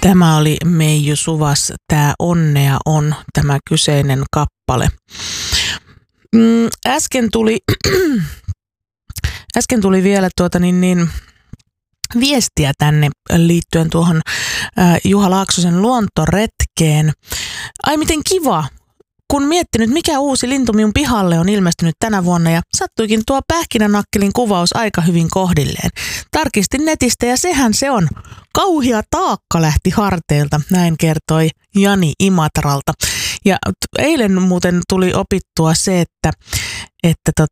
Tämä oli Meiju Suvas, Tää onnea on tämä kyseinen kappale. Äsken tuli vielä viestiä tänne liittyen tuohon Juha Laaksosen luontoretkeen. Ai miten kiva, kun miettinyt mikä uusi lintu minun pihalle on ilmestynyt tänä vuonna ja sattuikin tuo pähkinänakkelin kuvaus aika hyvin kohdilleen. Tarkistin netistä ja sehän se on. Kauhia taakka lähti harteilta, näin kertoi Jani Imatralta. Ja eilen muuten tuli opittua se, että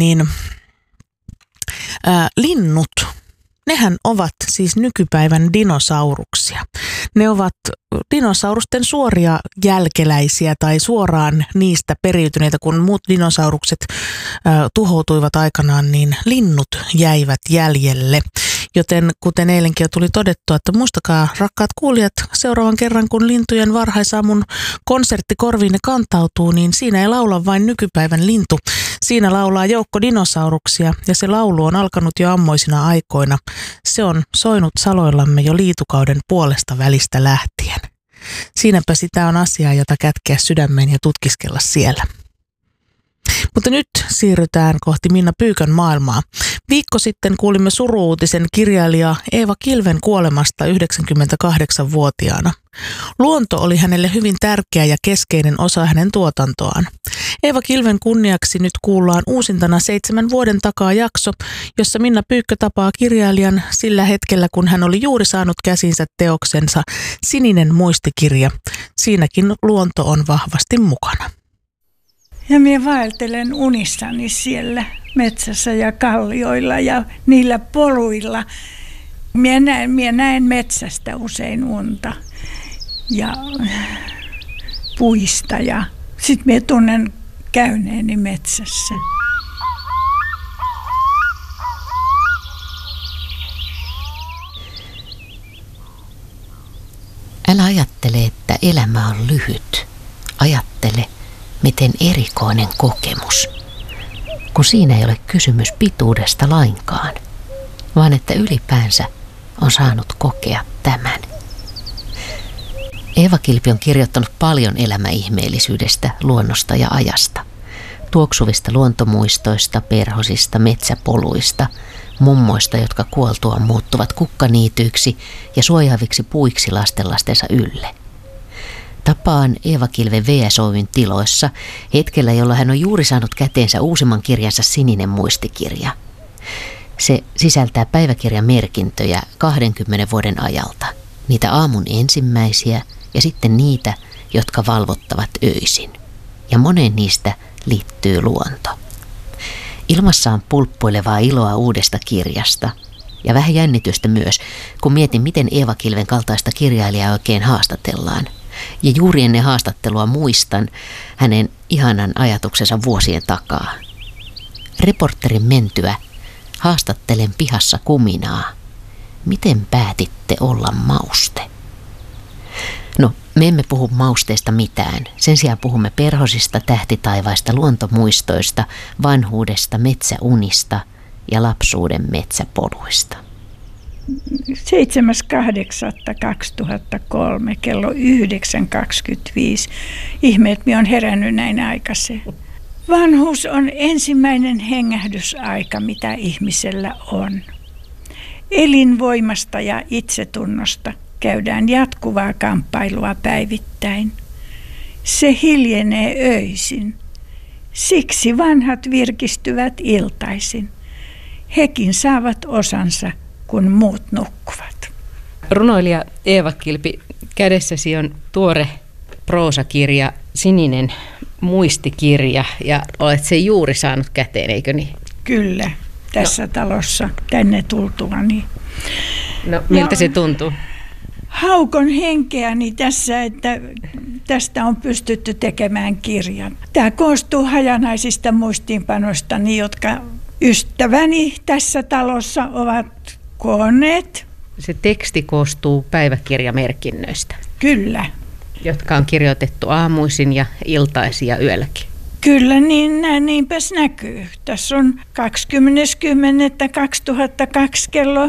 linnut, nehän ovat siis nykypäivän dinosauruksia. Ne ovat dinosaurusten suoria jälkeläisiä tai suoraan niistä periytyneitä, kun muut dinosaurukset tuhoutuivat aikanaan, niin linnut jäivät jäljelle. Joten kuten eilenkin jo tuli todettua, että muistakaa rakkaat kuulijat, seuraavan kerran kun lintujen varhaisaamun konsertti korviinne kantautuu, niin siinä ei laula vain nykypäivän lintu. Siinä laulaa joukko dinosauruksia ja se laulu on alkanut jo ammoisina aikoina. Se on soinut saloillamme jo liitukauden puolesta välistä lähtien. Siinäpä sitä on asiaa, jota kätkeä sydämeen ja tutkiskella siellä. Mutta nyt siirrytään kohti Minna Pyykön maailmaa. Viikko sitten kuulimme suru-uutisen kirjailija Eeva Kilven kuolemasta 98-vuotiaana. Luonto oli hänelle hyvin tärkeä ja keskeinen osa hänen tuotantoaan. Eeva Kilven kunniaksi nyt kuullaan uusintana 7 vuoden takaa jakso, jossa Minna Pyykkö tapaa kirjailijan sillä hetkellä, kun hän oli juuri saanut käsinsä teoksensa Sininen muistikirja. Siinäkin luonto on vahvasti mukana. Ja minä vaeltelen unissani siellä metsässä ja kallioilla ja niillä poluilla. Minä näen metsästä usein unta ja puista ja sitten minä tunnen käyneeni metsässä. Älä ajattele, että elämä on lyhyt. Ajattele, miten erikoinen kokemus, kun siinä ei ole kysymys pituudesta lainkaan, vaan että ylipäänsä on saanut kokea tämän. Eeva Kilpi on kirjoittanut paljon elämäihmeellisyydestä, luonnosta ja ajasta. Tuoksuvista luontomuistoista, perhosista, metsäpoluista, mummoista, jotka kuoltuaan muuttuvat kukkaniityiksi ja suojaaviksi puiksi lastenlastensa ylle. Tapaan Eeva Kilven VS Oyn tiloissa hetkellä, jolla hän on juuri saanut käteensä uusimman kirjansa Sininen muistikirja. Se sisältää päiväkirjamerkintöjä 20 vuoden ajalta. Niitä aamun ensimmäisiä ja sitten niitä, jotka valvottavat öisin. Ja moneen niistä liittyy luonto. Ilmassa on pulppuilevaa iloa uudesta kirjasta. Ja vähän jännitystä myös, kun mietin, miten Eeva Kilven kaltaista kirjailijaa oikein haastatellaan. Ja juuri ennen haastattelua muistan hänen ihanan ajatuksensa vuosien takaa. Reporterin mentyä haastattelen pihassa kuminaa. Miten päätitte olla mauste? No, me emme puhu mausteista mitään. Sen sijaan puhumme perhosista, tähtitaivaista, luontomuistoista, vanhuudesta, metsäunista ja lapsuuden metsäpoluista. 7.8.2003 kello 9.25. Ihme, että minä olen herännyt näin aikaisin. Vanhuus on ensimmäinen hengähdysaika, mitä ihmisellä on. Elinvoimasta ja itsetunnosta käydään jatkuvaa kamppailua päivittäin. Se hiljenee öisin. Siksi vanhat virkistyvät iltaisin. Hekin saavat osansa, kun muut nukkuvat. Runoilija Eeva Kilpi, kädessäsi on tuore proosakirja, Sininen muistikirja, ja olet sen juuri saanut käteen, eikö niin? Kyllä, tässä talossa tänne tultuani. No, miltä se tuntuu? Haukon henkeäni tässä, että tästä on pystytty tekemään kirja. Tämä koostuu hajanaisista muistiinpanoistani, jotka ystäväni tässä talossa ovat koonneet. Se teksti koostuu päiväkirjamerkinnöistä. Kyllä. Jotka on kirjoitettu aamuisin ja iltaisin ja yölläkin. Kyllä, niinpäs näkyy. Tässä on 20.10.2002 kello 19.42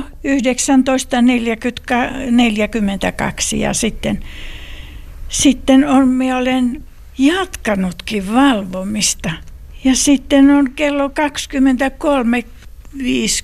ja sitten minä olen jatkanutkin valvomista. Ja sitten on kello 23.55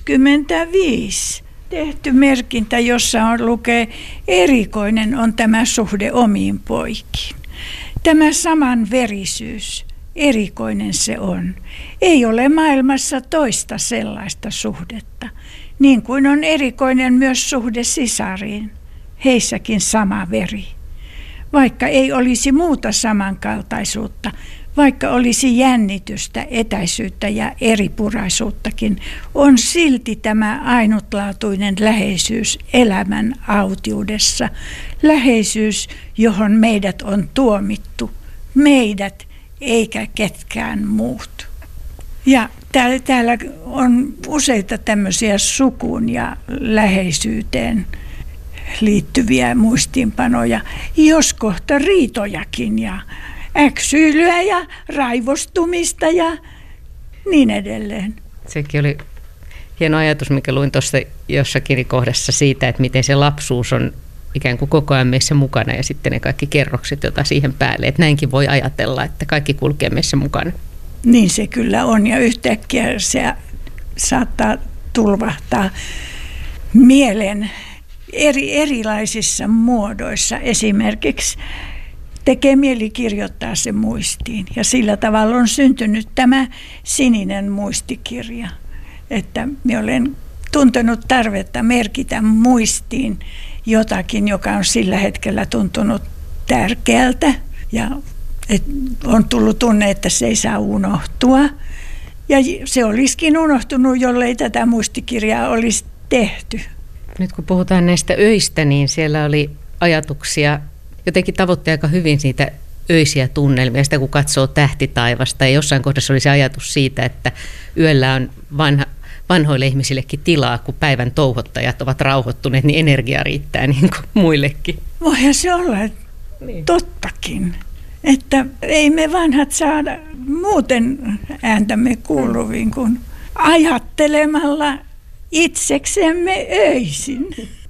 tehty merkintä, jossa lukee erikoinen on tämä suhde omiin poikiin. Tämä samanverisyys, erikoinen se on. Ei ole maailmassa toista sellaista suhdetta, niin kuin on erikoinen myös suhde sisariin. Heissäkin sama veri. Vaikka ei olisi muuta samankaltaisuutta, vaikka olisi jännitystä, etäisyyttä ja eripuraisuuttakin, on silti tämä ainutlaatuinen läheisyys elämän autiudessa. Läheisyys, johon meidät on tuomittu. Meidät eikä ketkään muut. Ja täällä on useita tämmöisiä sukuun ja läheisyyteen liittyviä muistiinpanoja, jos kohta riitojakin ja äksyilyä ja raivostumista ja niin edelleen. Sekin oli hieno ajatus, mikä luin tuossa jossakin kohdassa siitä, että miten se lapsuus on ikään kuin koko ajan meissä mukana ja sitten ne kaikki kerrokset, joita siihen päälle. Että näinkin voi ajatella, että kaikki kulkee meissä mukana. Niin se kyllä on ja yhtäkkiä se saattaa tulvahtaa mielen erilaisissa muodoissa. Esimerkiksi tekee mieli kirjoittaa se muistiin ja sillä tavalla on syntynyt tämä sininen muistikirja, että minä olen tuntenut tarvetta merkitä muistiin jotakin, joka on sillä hetkellä tuntunut tärkeältä ja on tullut tunne, että se ei saa unohtua. Ja se olisikin unohtunut, jollei tätä muistikirjaa olisi tehty. Nyt kun puhutaan näistä öistä, niin siellä oli ajatuksia, jotenkin tavoitti aika hyvin siitä öisiä tunnelmia, sitä kun katsoo tähtitaivasta. Ja jossain kohdassa oli se ajatus siitä, että yöllä on vanhoille ihmisillekin tilaa, kun päivän touhottajat ovat rauhoittuneet, niin energia riittää niin kuin muillekin. Voihan se olla tottakin, että ei me vanhat saada muuten ääntämme kuuluviin kuin ajattelemalla itseksemme öisin.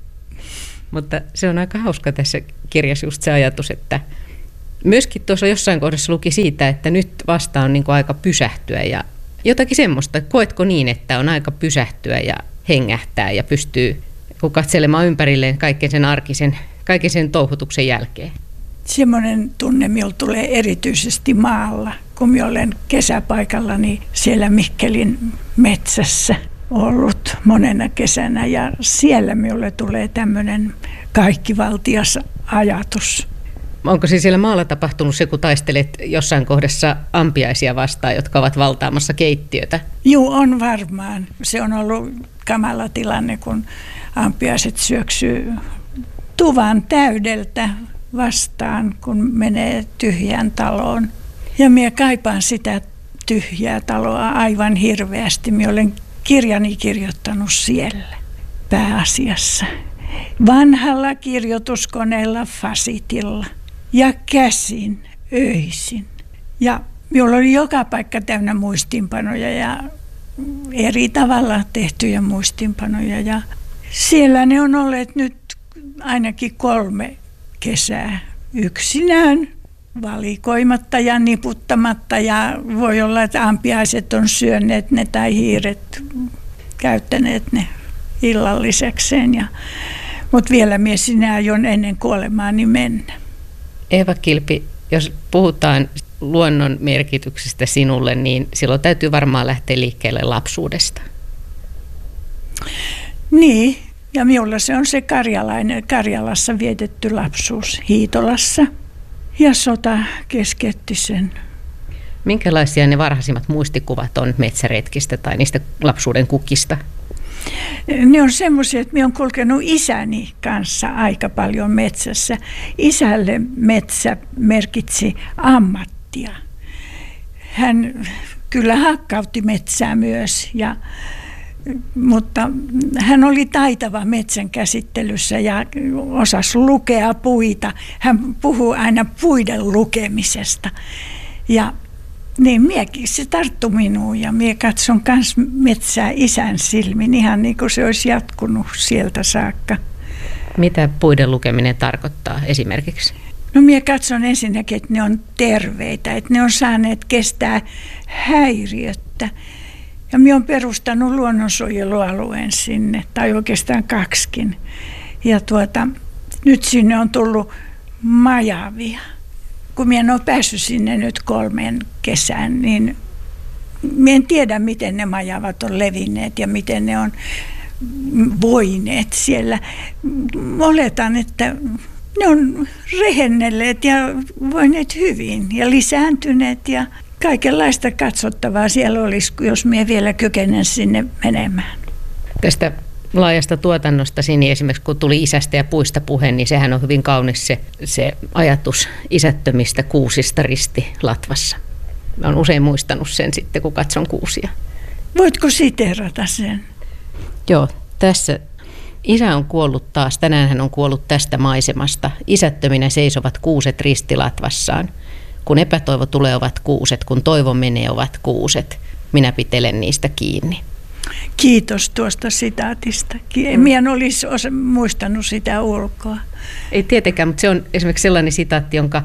Mutta se on aika hauska tässä kirjassa just se ajatus, että myöskin tuossa jossain kohdassa luki siitä, että nyt vasta on niin kuin aika pysähtyä ja jotakin semmoista. Koetko niin, että on aika pysähtyä ja hengähtää ja pystyy katselemaan ympärilleen kaiken sen arkisen, kaiken sen touhutuksen jälkeen? Semmoinen tunne minulla tulee erityisesti maalla, kun minä olen kesäpaikallani siellä Mikkelin metsässä ollut monena kesänä ja siellä minulle tulee tämmöinen kaikkivaltias ajatus. Onko siis siellä maalla tapahtunut se, kun taistelet jossain kohdassa ampiaisia vastaan, jotka ovat valtaamassa keittiötä? Joo, on varmaan. Se on ollut kamala tilanne, kun ampiaiset syöksyy tuvan täydeltä vastaan, kun menee tyhjään taloon. Ja minä kaipaan sitä tyhjää taloa aivan hirveästi. Minä olen kirjani kirjoittanut siellä pääasiassa. Vanhalla kirjoituskoneella Facitilla ja käsin öisin. Ja minulla oli joka paikka täynnä muistiinpanoja ja eri tavalla tehtyjä muistiinpanoja. Ja siellä ne on olleet nyt ainakin 3 kesää yksinään, valikoimatta ja niputtamatta. Ja voi olla, että ampiaiset on syöneet ne tai hiiret käyttäneet ne illallisekseen. Mutta vielä minä sinä aion ennen kuolemaani mennä. Eeva Kilpi, jos puhutaan luonnon merkityksestä sinulle, niin silloin täytyy varmaan lähteä liikkeelle lapsuudesta. Niin, ja minulla se on se Karjalassa vietetty lapsuus Hiitolassa ja sota keskeytti sen. Minkälaisia ne varhaisimmat muistikuvat on metsäretkistä tai niistä lapsuuden kukista? Ne on semmoisia, että minä olen kulkenut isäni kanssa aika paljon metsässä. Isälle metsä merkitsi ammattia. Hän kyllä hakkautti metsää myös, mutta hän oli taitava metsän käsittelyssä ja osasi lukea puita. Hän puhuu aina puiden lukemisesta. Ja Niin, miekin se tarttui minuun ja mie katson kans metsää isän silmin, ihan niin kuin se olisi jatkunut sieltä saakka. Mitä puiden lukeminen tarkoittaa esimerkiksi? No mie katson ensinnäkin, että ne on terveitä, että ne on saaneet kestää häiriöttä. Ja mie on perustanut luonnonsuojelualueen sinne, tai oikeastaan 2. Ja nyt sinne on tullut majavia. Kun mie en ole päässyt sinne nyt 3 kesään, niin mie en tiedä, miten ne majavat on levinneet ja miten ne on voineet siellä. Oletan, että ne on rehennelleet ja voineet hyvin ja lisääntyneet ja kaikenlaista katsottavaa siellä olisi, jos mie vielä kykenen sinne menemään. Tästä laajasta tuotannostasi, niin esimerkiksi kun tuli isästä ja puista puhe, niin sehän on hyvin kaunis se ajatus isättömistä kuusista ristilatvassa. Mä oon usein muistanut sen sitten, kun katson kuusia. Voitko siteerata sen? Joo, tässä isä on kuollut taas. Tänään hän on kuollut tästä maisemasta. Isättöminä seisovat kuuset ristilatvassaan. Kun epätoivo tulee, ovat kuuset. Kun toivo menee, ovat kuuset. Minä pitelen niistä kiinni. Kiitos tuosta sitaatista. Minä en olisi muistanut sitä ulkoa. Ei tietenkään, mutta se on esimerkiksi sellainen sitaatti, jonka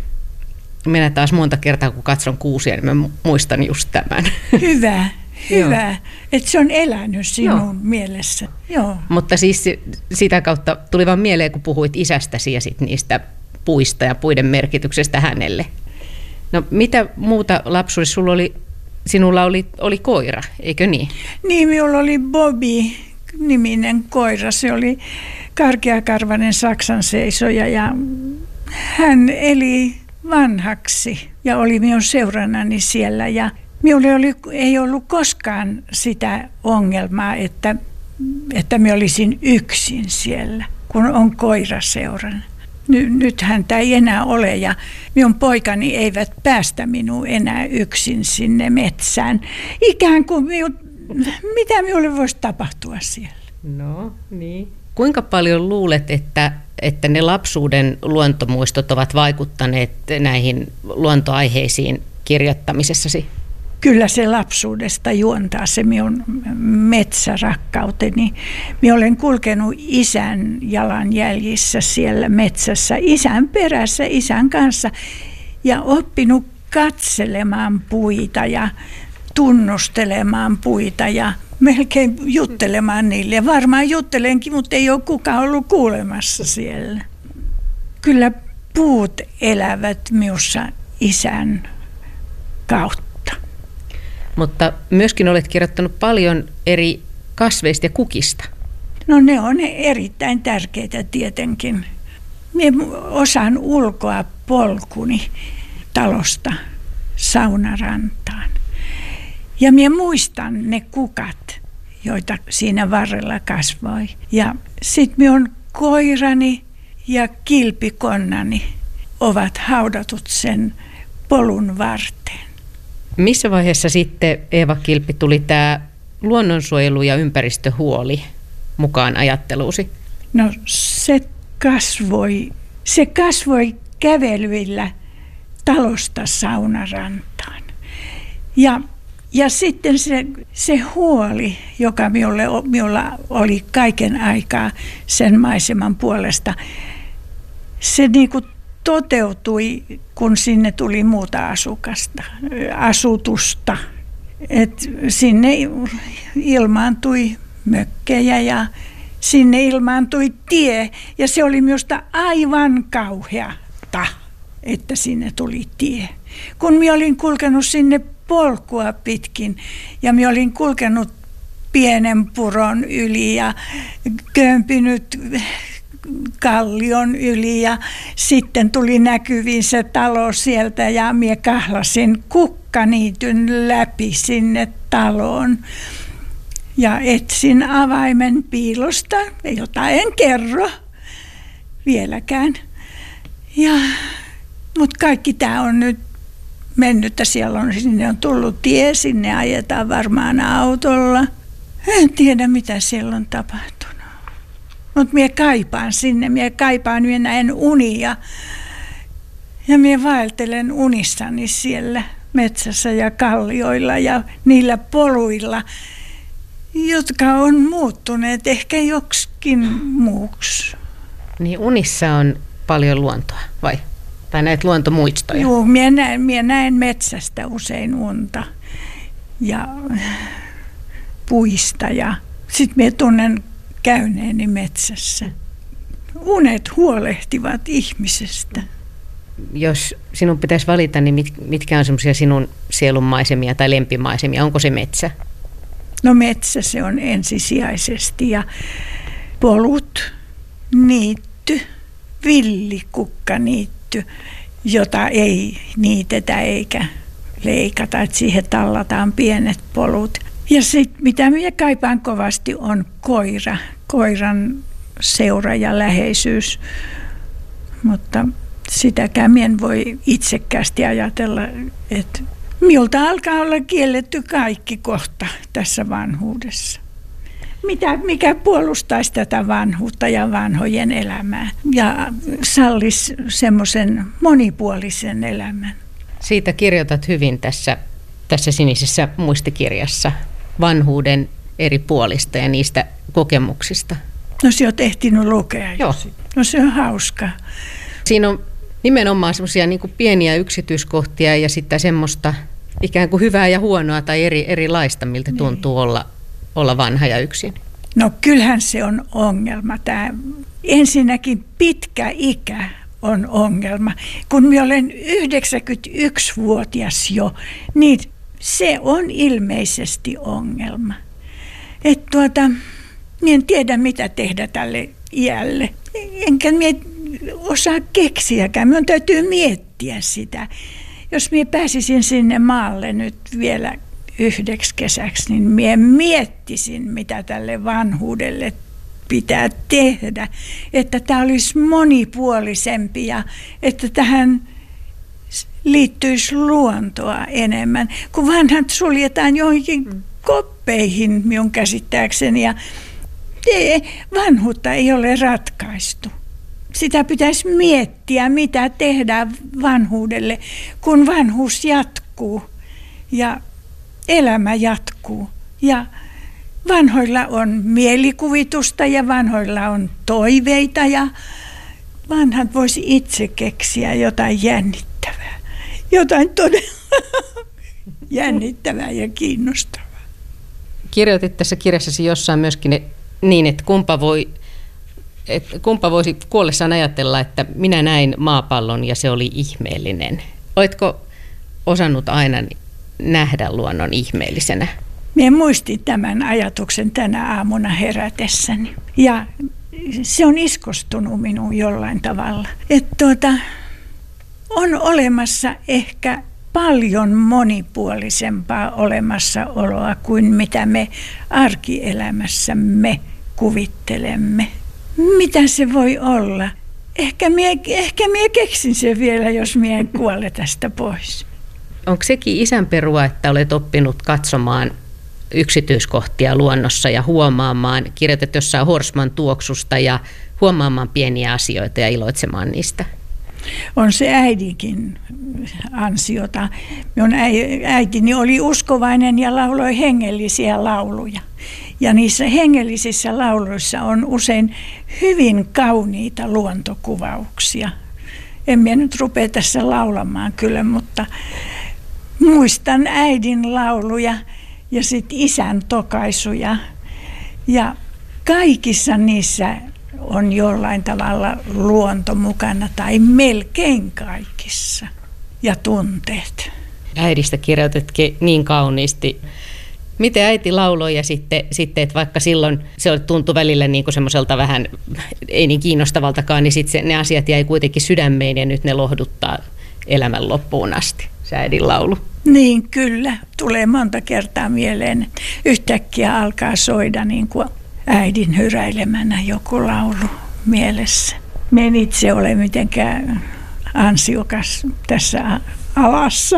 minä taas monta kertaa, kun katson kuusia, niin mä muistan just tämän. Hyvä. Että se on elänyt sinun mielessä. Joo. Mutta siis sitä kautta tuli vaan mieleen, kun puhuit isästäsi ja sit niistä puista ja puiden merkityksestä hänelle. No mitä muuta lapsuudessa sinulla oli koira, eikö niin? Niin, minulla oli Bobby-niminen koira. Se oli karkeakarvainen saksanseisoja ja hän eli vanhaksi ja oli minun seurannani siellä. Ja minulla ei ollut koskaan sitä ongelmaa, että minä olisin yksin siellä, kun on koira seurana. Nyt häntä ei enää ole ja minun poikani eivät päästä minua enää yksin sinne metsään. Ikään kuin mitä minulle voisi tapahtua siellä? No niin. Kuinka paljon luulet, että ne lapsuuden luontomuistot ovat vaikuttaneet näihin luontoaiheisiin kirjoittamisessasi? Kyllä se lapsuudesta juontaa se minun metsärakkauteni. Minä olen kulkenut isän jalanjäljissä siellä metsässä, isän perässä, isän kanssa ja oppinut katselemaan puita ja tunnustelemaan puita ja melkein juttelemaan niille. Ja varmaan juttelenkin, mutta ei ole kukaan ollut kuulemassa siellä. Kyllä puut elävät minussa isän kautta. Mutta myöskin olet kirjoittanut paljon eri kasveista ja kukista. No ne on erittäin tärkeitä tietenkin. Minä osaan ulkoa polkuni talosta saunarantaan. Ja minä muistan ne kukat, joita siinä varrella kasvoi. Ja sitten minun koirani ja kilpikonnani ovat haudatut sen polun varteen. Missä vaiheessa sitten, Eeva Kilpi, tuli tämä luonnonsuojelu ja ympäristöhuoli mukaan ajatteluusi? No se kasvoi kävelyillä talosta saunarantaan. Ja sitten se huoli, joka minulla oli kaiken aikaa sen maiseman puolesta, se niinku toteutui, kun sinne tuli muuta asutusta. Et sinne ilmaantui mökkejä ja sinne ilmaantui tie. Ja se oli minusta aivan kauheata, että sinne tuli tie. Kun minä olin kulkenut sinne polkua pitkin ja minä olin kulkenut pienen puron yli ja kömpinyt kallion yli ja sitten tuli näkyviin se talo sieltä ja minä kahlasin kukkaniityn läpi sinne taloon ja etsin avaimen piilosta, jota en kerro vieläkään. Mutta kaikki tämä on nyt mennyttä, sinne on tullut tie, sinne ajetaan varmaan autolla. En tiedä mitä siellä on tapahtunut. Mutta minä kaipaan sinne, minä näen unia ja minä vaeltelen unissani siellä metsässä ja kallioilla ja niillä poluilla, jotka on muuttuneet ehkä joksikin muuksi. Niin unissa on paljon luontoa, vai? Tai näitä luontomuistoja? Joo, minä näen metsästä usein unta ja puista ja sitten minä tunnen käyneeni metsässä. Unet huolehtivat ihmisestä. Jos sinun pitäisi valita, niin mitkä on semmoisia sinun sielunmaisemia tai lempimaisemia? Onko se metsä? No metsä se on ensisijaisesti ja polut, niitty, villikukkaniitty, jota ei niitetä eikä leikata, että siihen tallataan pienet polut. Ja sitten mitä minä kaipaan kovasti on koira, koiran seura ja läheisyys, mutta sitäkään minä en voi itsekkäästi ajatella, että minulta alkaa olla kielletty kaikki kohta tässä vanhuudessa. Mikä puolustaisi tätä vanhuutta ja vanhojen elämää ja sallisi semmoisen monipuolisen elämän. Siitä kirjoitat hyvin tässä sinisessä muistikirjassa vanhuuden eri puolista ja niistä kokemuksista. No se on ehtinyt lukea. Joo. No se on hauskaa. Siinä on nimenomaan semmoisia niin kuin pieniä yksityiskohtia ja sitten semmoista ikään kuin hyvää ja huonoa tai erilaista, miltä tuntuu olla vanha ja yksin. No kyllähän se on ongelma. Tämä ensinnäkin pitkä ikä on ongelma. Kun minä olen 91-vuotias jo, niin se on ilmeisesti ongelma. Että minä en tiedä mitä tehdä tälle iälle. Enkä minä osaa keksiäkään. Minun täytyy miettiä sitä. Jos minä pääsisin sinne maalle nyt vielä yhdeksi kesäksi, niin minä miettisin, mitä tälle vanhuudelle pitää tehdä. Että tämä olisi monipuolisempi ja että tähän liittyisi luontoa enemmän. Kun vanhat suljetaan johonkin koppeihin minun käsittääkseni ja vanhuutta ei ole ratkaistu. Sitä pitäisi miettiä, mitä tehdään vanhuudelle, kun vanhuus jatkuu ja elämä jatkuu. Ja vanhoilla on mielikuvitusta ja vanhoilla on toiveita ja vanhat voisi itse keksiä jotain jännittävää. Jotain todella jännittävää ja kiinnostavaa. Kirjoitit tässä kirjassasi jossain myöskin niin, että kumpa voisi kuollessaan ajatella, että minä näin maapallon ja se oli ihmeellinen. Oletko osannut aina nähdä luonnon ihmeellisenä? Minä muistin tämän ajatuksen tänä aamuna herätessäni. Ja se on iskostunut minuun jollain tavalla. Että on olemassa ehkä paljon monipuolisempaa olemassaoloa kuin mitä me arkielämässämme kuvittelemme. Mitä se voi olla? Ehkä minä keksin sen vielä, jos minä en kuole tästä pois. Onko sekin isänperua, että olet oppinut katsomaan yksityiskohtia luonnossa ja huomaamaan, kirjoitat jossain Horsman tuoksusta ja huomaamaan pieniä asioita ja iloitsemaan niistä? On se äidinkin ansiota. Minun äitini oli uskovainen ja lauloi hengellisiä lauluja. Ja niissä hengellisissä lauluissa on usein hyvin kauniita luontokuvauksia. En minä nyt rupea tässä laulamaan kyllä, mutta muistan äidin lauluja ja sitten isän tokaisuja. Ja kaikissa niissä on jollain tavalla luonto mukana tai melkein kaikissa ja tunteet. Äidistä kirjoitatkin niin kauniisti. Miten äiti lauloi ja sitten että vaikka silloin se tuntui välillä niin kuin semmoiselta vähän ei niin kiinnostavaltakaan, niin sitten ne asiat jäi kuitenkin sydämeen ja nyt ne lohduttaa elämän loppuun asti, se äidin laulu. Niin kyllä, tulee monta kertaa mieleen. Yhtäkkiä alkaa soida niin kuin äidin hyräilemänä joku laulu mielessä. Minä en itse ole mitenkään ansiokas tässä alassa.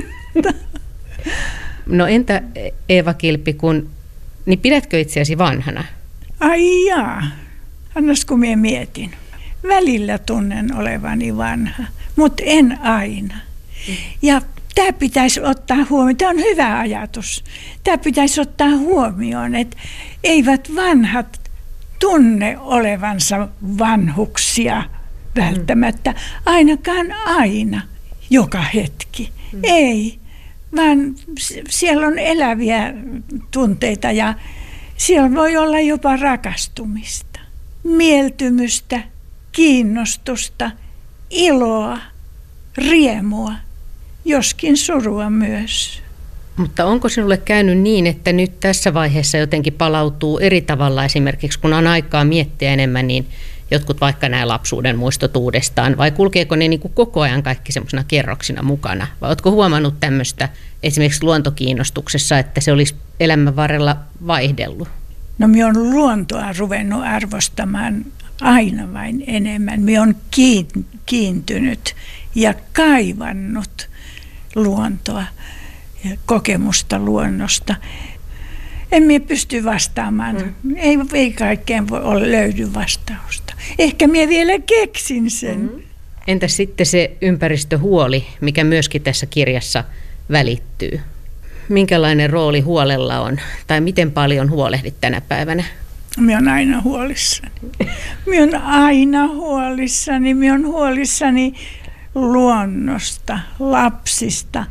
No entä Eeva Kilpi, niin pidätkö itseäsi vanhana? Ai jaa, annas kun minä mietin. Välillä tunnen olevani vanha, mutta en aina. Ja tämä pitäisi ottaa huomioon. Tämä on hyvä ajatus. Tämä pitäisi ottaa huomioon, että eivät vanhat tunne olevansa vanhuksia välttämättä, ainakaan aina, joka hetki. Ei, vaan siellä on eläviä tunteita ja siellä voi olla jopa rakastumista, mieltymystä, kiinnostusta, iloa, riemua, joskin surua myös. Mutta onko sinulle käynyt niin, että nyt tässä vaiheessa jotenkin palautuu eri tavalla esimerkiksi, kun on aikaa miettiä enemmän, niin jotkut vaikka nämä lapsuuden muistot uudestaan, vai kulkeeko ne niin kuin koko ajan kaikki semmoisena kerroksina mukana? Vai oletko huomannut tämmöistä esimerkiksi luontokiinnostuksessa, että se olisi elämän varrella vaihdellut? No minä olen luontoa ruvennut arvostamaan aina vain enemmän. Minä olen kiintynyt ja kaivannut luontoa ja kokemusta luonnosta. En minä pysty vastaamaan. Ei kaikkeen löydy vastausta. Ehkä minä vielä keksin sen. Entäs sitten se ympäristöhuoli, mikä myöskin tässä kirjassa välittyy? Minkälainen rooli huolella on? Tai miten paljon huolehdit tänä päivänä? Minä olen aina huolissani. Minä olen aina huolissani. Minä olen huolissani luonnosta, lapsista,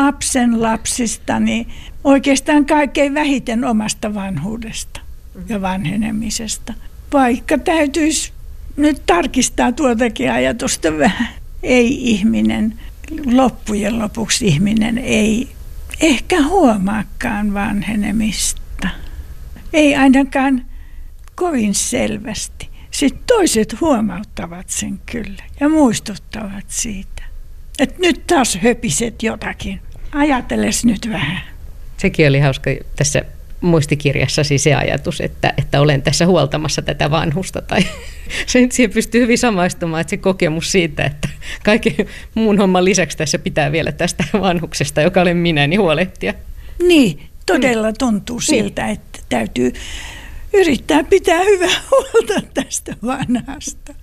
lapsistani, oikeastaan kaikkein vähiten omasta vanhuudesta ja vanhenemisesta. Vaikka täytyisi nyt tarkistaa tuotakin ajatusta vähän. Ei ihminen, loppujen lopuksi ihminen ei ehkä huomaakaan vanhenemista. Ei ainakaan kovin selvästi. Sitten toiset huomauttavat sen kyllä ja muistuttavat siitä. Että nyt taas höpiset jotakin. Ajateles nyt vähän. Sekin oli hauska tässä muistikirjassasi se ajatus, että olen tässä huoltamassa tätä vanhusta. Tai siihen pystyy hyvin samaistumaan, että se kokemus siitä, että kaiken muun homman lisäksi tässä pitää vielä tästä vanhuksesta, joka olen minä, niin huolehtia. Niin, todella tuntuu siltä, että täytyy yrittää pitää hyvää huolta tästä vanhasta.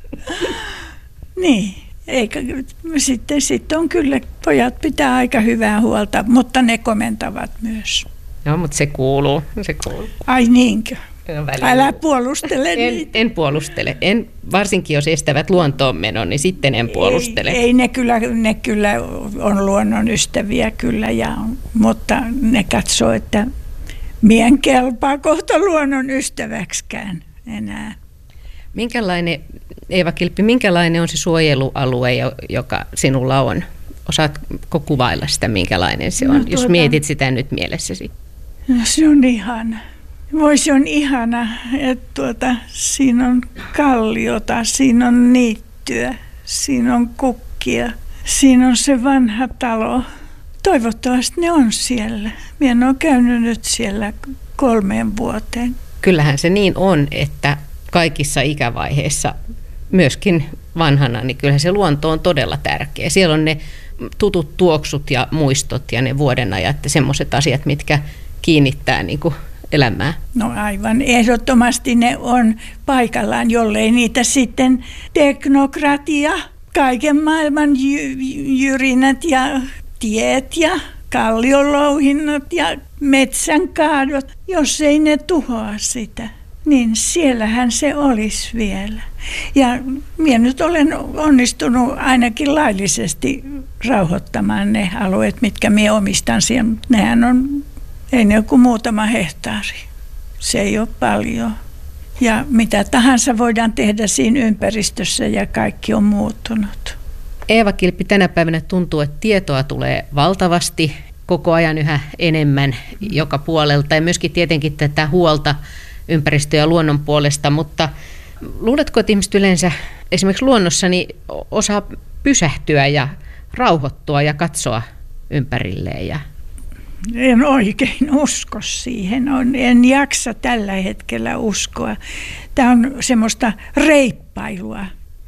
Niin. Eikä, sitten on kyllä, pojat pitää aika hyvää huolta, mutta ne komentavat myös. Joo, mutta se kuuluu. Ai niinkö? Älä puolustele niitä. En puolustele. Varsinkin jos estävät luontoon menon, niin sitten en puolustele. Ei ne kyllä on luonnon ystäviä kyllä, mutta ne katsoo, että mien kelpaa kohta luonnon ystäväksikään enää. Eeva Kilpi, minkälainen on se suojelualue, joka sinulla on? Osaatko kuvailla sitä, minkälainen se on, jos mietit sitä nyt mielessäsi? No se on ihana. Se on ihana, että siinä on kalliota, siinä on niittyä, siinä on kukkia, siinä on se vanha talo. Toivottavasti ne on siellä. Minä en ole käynyt nyt siellä 3 vuoteen. Kyllähän se niin on, että kaikissa ikävaiheissa, myöskin vanhana, niin kyllähän se luonto on todella tärkeä. Siellä on ne tutut tuoksut ja muistot ja ne vuodenajat ja semmoiset asiat, mitkä kiinnittää niin kuin elämää. No aivan ehdottomasti ne on paikallaan, jollei niitä sitten teknokratia, kaiken maailman jyrinät ja tiet ja kalliolouhinnat ja metsänkaadot, jos ei ne tuhoa sitä. Niin siellähän se olisi vielä. Ja minä nyt olen onnistunut ainakin laillisesti rauhoittamaan ne alueet, mitkä minä omistan siellä. Nehän on, ei ne ole kuin muutama hehtaari. Se ei ole paljon. Ja mitä tahansa voidaan tehdä siinä ympäristössä ja kaikki on muuttunut. Eeva Kilpi, tänä päivänä tuntuu, että tietoa tulee valtavasti, koko ajan yhä enemmän joka puolelta. Ja myöskin tietenkin tätä huolta ympäristö- ja luonnon puolesta, mutta luuletko, että ihmiset yleensä esimerkiksi luonnossa niin osaa pysähtyä ja rauhoittua ja katsoa ympärilleen? En oikein usko siihen. En jaksa tällä hetkellä uskoa. Tämä on semmoista reippailua,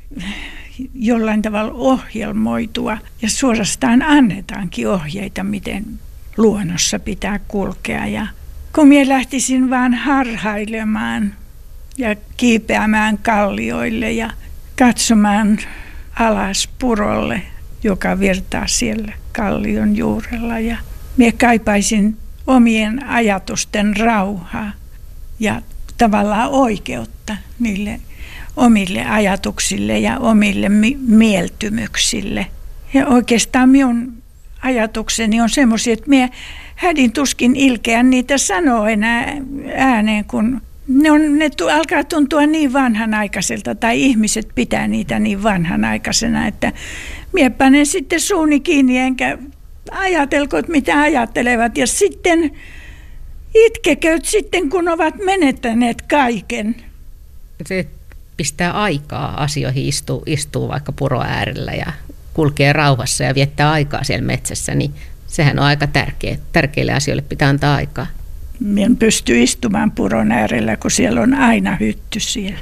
jollain tavalla ohjelmoitua ja suorastaan annetaankin ohjeita, miten luonnossa pitää kulkea. Ja kun minä lähtisin vaan harhailemaan ja kiipeämään kallioille ja katsomaan alas purolle, joka virtaa siellä kallion juurella. Ja minä kaipaisin omien ajatusten rauhaa ja tavallaan oikeutta niille omille ajatuksille ja omille mieltymyksille. Ja oikeastaan minun ajatukseni on semmoisia, että minä hädin tuskin ilkeä niitä sanoa enää ääneen, kun ne alkaa tuntua niin vanhanaikaiselta tai ihmiset pitää niitä niin vanhanaikaisena, että minä panen sitten suuni kiinni enkä ajatelkoot mitä ajattelevat ja sitten itkekööt sitten kun ovat menettäneet kaiken. Se pistää aikaa asioihin, istuu vaikka puron äärellä ja kulkee rauhassa ja viettää aikaa siellä metsässä, niin sehän on aika tärkeä. Tärkeille asioille pitää antaa aikaa. Minä en pysty istumaan puron äärellä, kun siellä on aina hytty siellä.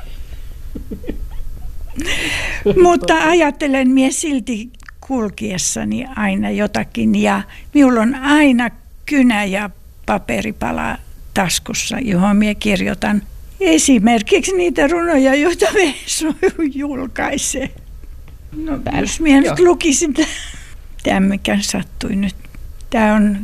Mutta ajattelen minä silti kulkiessani aina jotakin ja minulla on aina kynä ja paperipala taskussa, johon minä kirjoitan esimerkiksi niitä runoja, joita Veeso julkaisee. No, jos minä nyt lukisin tämän, mikä sattui nyt. Tämä on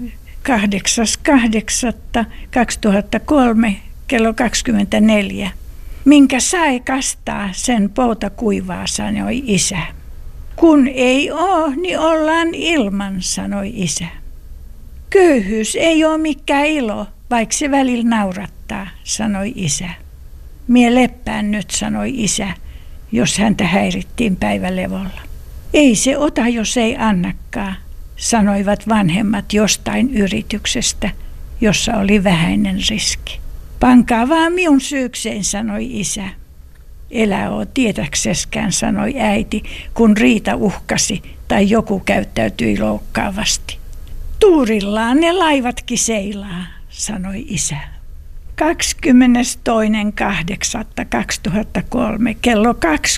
8.8.2003 kello 24. Minkä sai kastaa, sen pouta kuivaa, sanoi isä. Kun ei oo, niin ollaan ilman, sanoi isä. Köyhyys ei ole mikään ilo, vaikka se välillä naurattaa, sanoi isä. Mie leppään nyt, sanoi isä, jos häntä häirittiin päivälevolla. Ei se ota, jos ei annakaan, sanoivat vanhemmat jostain yrityksestä, jossa oli vähäinen riski. Pankaa vaan minun syykseen, sanoi isä. Elä oo tietäkseskään, sanoi äiti, kun Riita uhkasi tai joku käyttäytyi loukkaavasti. Tuurillaan ne laivatkin seilaa, sanoi isä. 22.8.2003 kello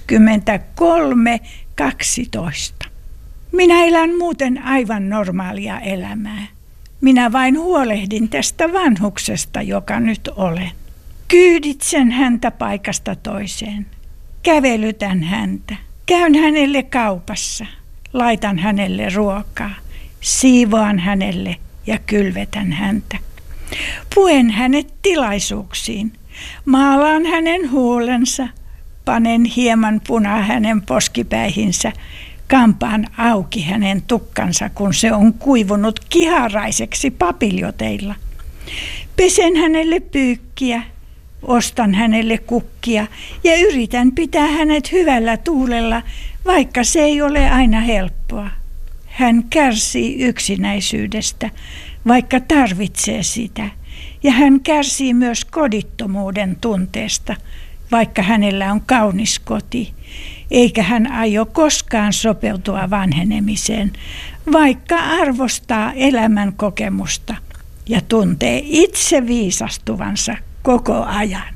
23.12. Minä elän muuten aivan normaalia elämää. Minä vain huolehdin tästä vanhuksesta, joka nyt olen. Kyyditsen häntä paikasta toiseen. Kävelytän häntä. Käyn hänelle kaupassa. Laitan hänelle ruokaa. Siivoan hänelle ja kylvetän häntä. Puen hänet tilaisuuksiin. Maalaan hänen huulensa. Panen hieman punaa hänen poskipäihinsä. Kampaan auki hänen tukkansa, kun se on kuivunut kiharaiseksi papiljoteilla. Pesen hänelle pyykkiä, ostan hänelle kukkia ja yritän pitää hänet hyvällä tuulella, vaikka se ei ole aina helppoa. Hän kärsii yksinäisyydestä, vaikka tarvitsee sitä, ja hän kärsii myös kodittomuuden tunteesta, vaikka hänellä on kaunis koti. Eikä hän aio koskaan sopeutua vanhenemiseen, vaikka arvostaa elämän kokemusta ja tuntee itse viisastuvansa koko ajan.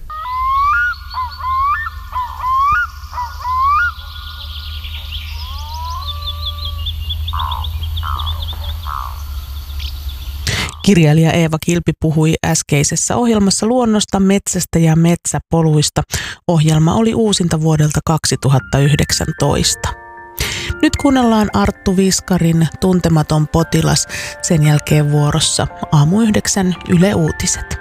Kirjailija Eeva Kilpi puhui äskeisessä ohjelmassa luonnosta, metsästä ja metsäpoluista. Ohjelma oli uusinta vuodelta 2019. Nyt kuunnellaan Arttu Viskarin Tuntematon potilas, sen jälkeen vuorossa Aamu 9 Yle Uutiset.